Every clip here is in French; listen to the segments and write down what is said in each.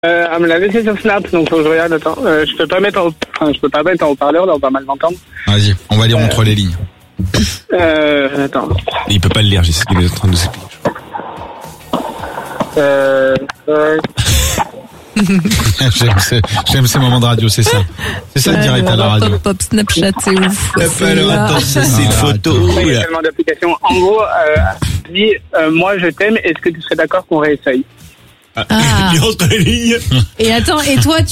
Elle me l'a laissé sur Snap, donc faut que je regarde. Attends, je peux pas mettre en haut-parleur, là on va mal m'entendre. Vas-y, on va lire entre les lignes. Attends. Il peut pas le lire, j'ai ce qu'il est en train de nous expliquer. J'aime ces moments de radio, c'est ça. C'est ça le direct à la radio. Pop, Snapchat, c'est ouf. Attends, ça c'est une photo. Il y a tellement d'applications. En gros, elle dit moi je t'aime, est-ce que tu serais d'accord qu'on réessaye? Lire entre les lignes. Et attends, et toi,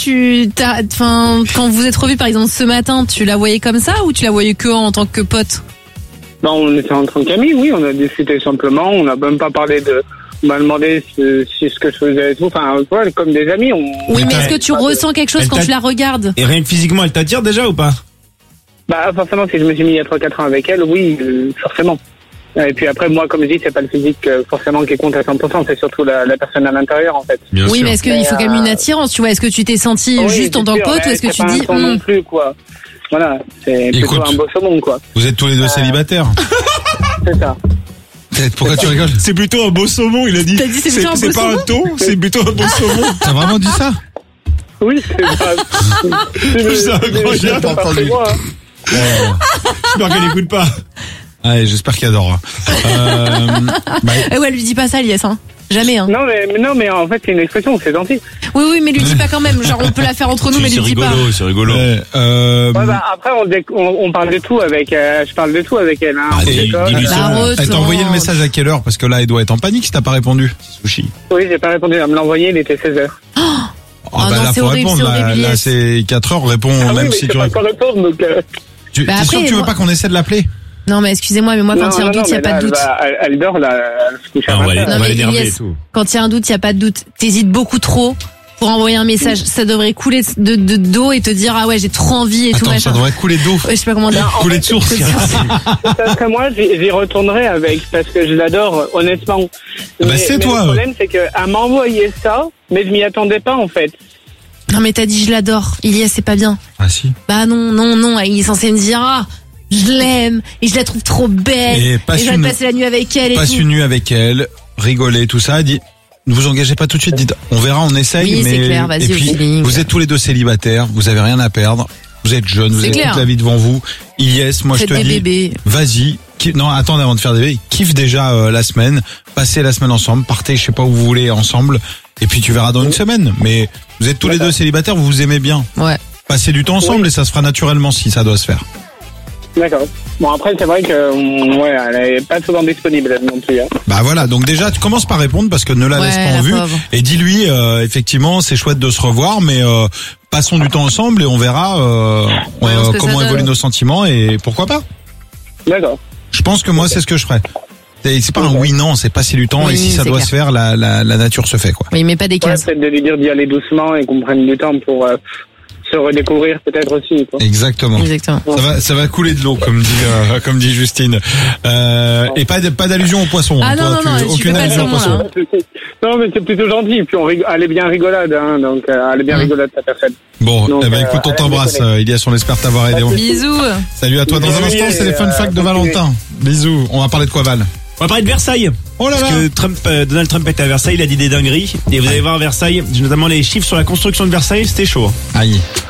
quand vous êtes revus par exemple ce matin, tu la voyais comme ça ou tu la voyais que en tant que pote? Ben, on était en tant qu'amis, oui, on a discuté simplement, on n'a même pas parlé de... On m'a demandé si ce que je faisais et tout, enfin, ouais, comme des amis. Oui, mais est-ce que tu ressens quelque chose quand tu la regardes? Et rien que physiquement, elle t'attire déjà ou pas? Bah, forcément, si je me suis mis il y a 3-4 ans avec elle, oui, forcément. Et puis après, moi, comme je dis, c'est pas le physique forcément qui compte à 100%, c'est surtout la personne à l'intérieur, en fait. Bien oui, sûr. mais est-ce qu'il faut quand même une attirance, tu vois? Est-ce que tu t'es senti juste en tant que pote ou est-ce que tu dis... non plus, quoi. Voilà, c'est plutôt un beau saumon, quoi. Vous êtes tous les deux célibataires. C'est ça. Pourquoi tu rigoles? C'est plutôt un beau saumon, il a dit. T'as dit c'est plutôt un beau C'est pas saumon un thon, c'est plutôt un beau saumon. T'as vraiment dit ça? Oui, c'est ça. C'est incroyable. Pas entendu. J'espère qu'elle n'écoute pas. Ouais, j'espère qu'il adore. Ouais, elle lui dit pas ça, Lies, hein. Jamais, hein. Non, mais en fait, c'est une expression, c'est gentil. Oui, mais lui dis pas quand même. Genre, on peut la faire entre nous, mais lui dis pas. C'est rigolo. Ouais, bah, après, on parle de tout avec, je parle de tout avec elle, hein. Dis-lui ça. Elle t'a envoyé le message à quelle heure? Parce que là, elle doit être en panique si t'as pas répondu. Sushi. Oui, j'ai pas répondu, elle me l'a envoyé, il était 16h. Oh, non, là, c'est faut horrible, répondre. c'est horrible, Là, Lies. c'est 4 heures, réponds, Ah même oui, si mais tu c'est réponds. pas encore le tour, donc, T'es Bah, sûr après, que tu veux moi- pas qu'on essaie de l'appeler? Non, mais excusez-moi, mais moi, quand il y a un doute, il y a pas de doute. Elle dort, là, elle se couche à On va 20h. Non, mais l'énerver et Lies, tout. quand il y a un doute, il y a pas de doute. T'hésites beaucoup trop pour envoyer un message. Ça devrait couler d'eau et te dire, ah ouais, j'ai trop envie et tout Attends, machin. ça devrait couler d'eau. Ouais, je sais pas comment dire. Couler de source. Parce que moi, j'y retournerai avec, parce que je l'adore, honnêtement. Bah, c'est toi. Le problème, c'est qu'elle m'a envoyé ça, mais je m'y attendais pas, en fait. Non, mais t'as dit, je l'adore. Ilias, c'est pas bien. Ah si. Bah non, il est censé me dire, ah, je l'aime, et je la trouve trop belle, Et et passe je vais passer la nuit avec elle et Passe tout. une nuit avec elle, rigoler, tout ça. Elle dit, ne vous engagez pas tout de suite, dites, on verra, on essaye. Oui, mais... c'est clair, vas-y, Et au puis, feeling. vous êtes tous les deux célibataires, vous avez rien à perdre, vous êtes jeunes, vous C'est avez clair. toute la vie devant vous. Yes, moi Faites je te des dis, bébés. vas-y. Non, attends avant de faire des bébés. Kiffe déjà la semaine, passez la semaine ensemble, partez, je sais pas où vous voulez ensemble, et puis tu verras dans une semaine. Mais vous êtes tous les deux célibataires, vous vous aimez bien. Ouais. Passez du temps ensemble et ça se fera naturellement si ça doit se faire. D'accord. Bon, après, c'est vrai que, ouais, elle est pas souvent disponible, elle non plus, hein. Bah voilà, donc déjà tu commences par répondre parce que ne la Ouais, laisse pas en la vue pauvre. et dis-lui effectivement c'est chouette de se revoir mais passons du temps ensemble et on verra ce que comment ça évoluent donne. nos sentiments et pourquoi pas. D'accord. Je pense que moi c'est ce que je ferais. C'est pas un oui non, c'est passer du temps Oui, et si ça c'est doit clair. se faire la nature se fait quoi. Oui, mais pas des Ouais, cases. peut-être de lui dire d'y aller doucement et qu'on prenne du temps pour se redécouvrir peut-être aussi, quoi. Exactement. Exactement. Ça va couler de l'eau comme dit Justine. Et pas d'allusion au poisson. Ah Toi, non, tu aucune fais pas allusion au le poisson. saumon, là. Non, mais c'est plutôt gentil. Puis elle est bien rigolade, hein, donc elle est bien rigolade, ta personne. Bon, Donc, eh ben écoute, on elle t'embrasse. me Ilias, on espère t'avoir aidé. Bisous. Salut à toi. Dans un instant, c'est les fun facts de Valentin. Bisous. On va parler de quoi, Val? On va parler de Versailles. Oh là Parce que Donald Trump était à Versailles, il a dit des dingueries. Et vous allez voir Versailles, notamment les chiffres sur la construction de Versailles, c'était chaud. Aïe.